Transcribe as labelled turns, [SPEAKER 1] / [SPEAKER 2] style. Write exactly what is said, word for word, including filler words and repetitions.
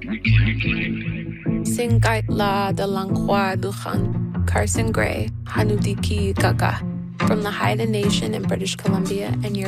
[SPEAKER 1] Singait la de Langqua Duchan, Carson Gray, Hanudiki Gaga, from the Haida Nation in British Columbia and your